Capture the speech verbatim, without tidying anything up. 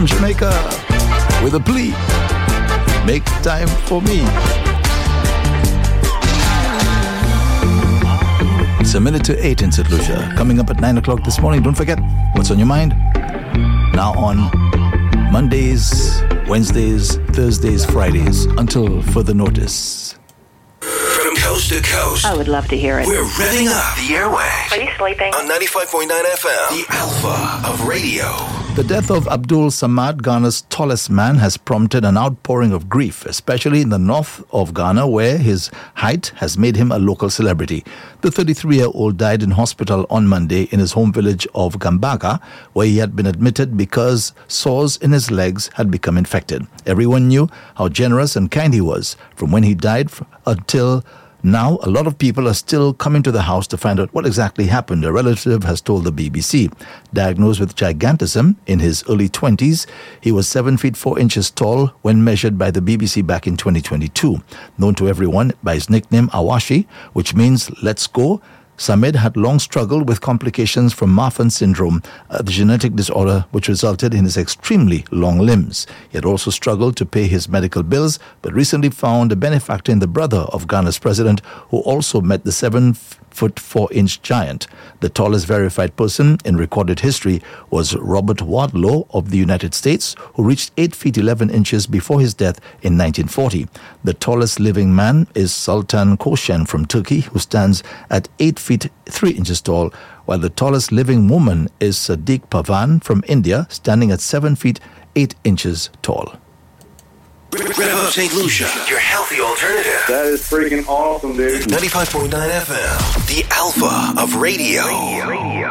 Bushmaker with a plea. Make time for me. It's a minute to eight in Saint Lucia. Coming up at nine o'clock this morning. Don't forget, what's on your mind? Now on Mondays, Wednesdays, Thursdays, Fridays, until further notice. From coast to coast. I would love to hear it. We're revving up the airwaves. Are you sleeping? On ninety-five point nine F M, the Alpha of radio. The death of Abdul Samad, Ghana's tallest man, has prompted an outpouring of grief, especially in the north of Ghana, where his height has made him a local celebrity. The thirty-three-year-old died in hospital on Monday in his home village of Gambaga, where he had been admitted because sores in his legs had become infected. Everyone knew how generous and kind he was from when he died until now. A lot of people are still coming to the house to find out what exactly happened. A relative has told the B B C. Diagnosed with gigantism in his early twenties, he was seven feet four inches tall when measured by the B B C back in twenty twenty-two. Known to everyone by his nickname Awashi, which means let's go, Samid had long struggled with complications from Marfan syndrome, a genetic disorder which resulted in his extremely long limbs. He had also struggled to pay his medical bills, but recently found a benefactor in the brother of Ghana's president, who also met the seven foot four inch giant. The tallest verified person in recorded history was Robert Wadlow of the United States, who reached eight feet eleven inches before his death in nineteen forty. The tallest living man is Sultan Koshen from Turkey, who stands at eight feet three inches tall, while the tallest living woman is Sadiq Pavan from India, standing at seven feet eight inches tall. Rev up Saint Lucia, your healthy alternative. That is freaking awesome, dude. ninety-five point nine F M, the Alpha of radio. radio.